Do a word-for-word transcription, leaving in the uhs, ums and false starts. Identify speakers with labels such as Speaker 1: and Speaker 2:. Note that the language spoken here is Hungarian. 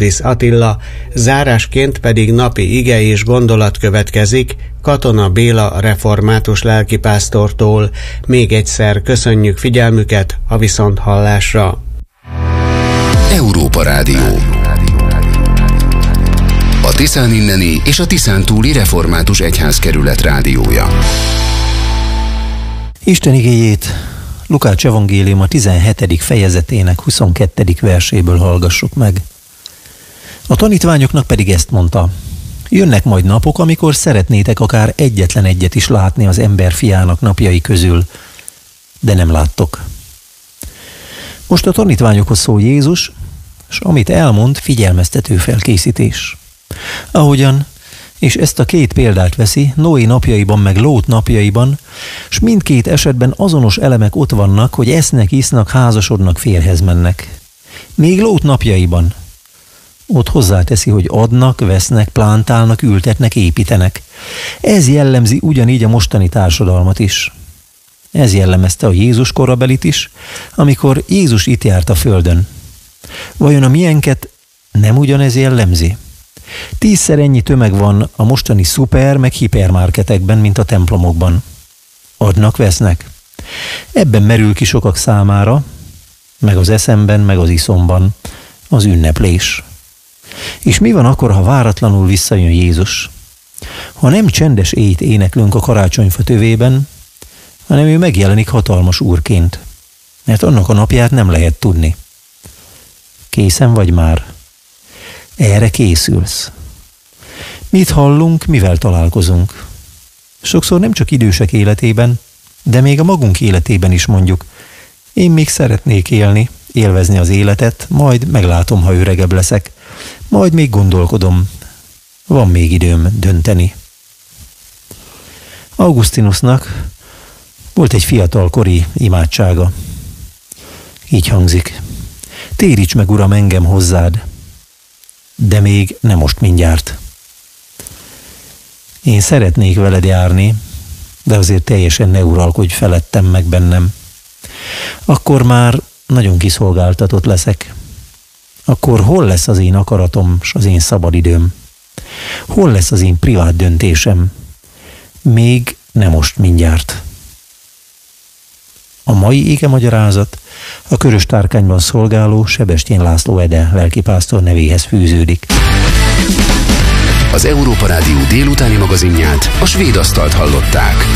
Speaker 1: Baudis Attila, zárásként pedig napi ige és gondolat következik Katona Béla református lelkipásztortól. Még egyszer köszönjük figyelmüket, a viszonthallásra.
Speaker 2: Európa Rádió, a Tiszán inneni és a Tiszán túli református egyházkerület rádiója.
Speaker 3: Isten igéjét Lukács evangéliuma tizenhetedik fejezetének huszonkettedik verséből hallgassuk meg. A tanítványoknak pedig ezt mondta: jönnek majd napok, amikor szeretnétek akár egyetlen egyet is látni az ember fiának napjai közül, de nem láttok. Most a tanítványokhoz szól Jézus, és amit elmond, figyelmeztető felkészítés. Ahogyan, és ezt a két példát veszi, Noé napjaiban meg Lót napjaiban, s mindkét esetben azonos elemek ott vannak, hogy esznek, isznak, házasodnak, férjhez mennek. Még Lót napjaiban ott hozzáteszi, hogy adnak, vesznek, plántálnak, ültetnek, építenek. Ez jellemzi ugyanígy a mostani társadalmat is. Ez jellemezte a Jézus korabelit is, amikor Jézus itt járt a földön. Vajon a miénket nem ugyanez jellemzi? Tízszer ennyi tömeg van a mostani szuper- meg hipermarketekben, mint a templomokban. Adnak, vesznek. Ebben merül ki sokak számára, meg az eszemben, meg az iszomban az ünneplés. És mi van akkor, ha váratlanul visszajön Jézus? Ha nem csendes éjt éneklünk a karácsonyfa tövében, hanem ő megjelenik hatalmas úrként, mert annak a napját nem lehet tudni. Készen vagy már? Erre készülsz. Mit hallunk, mivel találkozunk? Sokszor nem csak idősek életében, de még a magunk életében is mondjuk: én még szeretnék élni, élvezni az életet, majd meglátom, ha öregebb leszek, majd még gondolkodom, van még időm dönteni. Augustinusnak volt egy fiatalkori imádsága. Így hangzik: téríts meg, Uram, engem hozzád, de még nem most mindjárt. Én szeretnék veled járni, de azért teljesen ne uralkodj felettem meg bennem. Akkor már nagyon kiszolgáltatott leszek. Akkor hol lesz az én akaratom s az én szabadidőm? Hol lesz az én privát döntésem? Még nem most mindjárt. A mai igemagyarázat a Körös Tárkányban szolgáló Sebestyén László Ede lelkipásztor nevéhez fűződik.
Speaker 2: Az Európa Rádió délutáni magazinját, a Svéd Asztalt hallották.